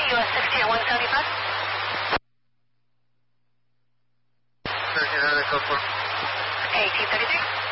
US 60 at 175. 1300, code 4. 1833.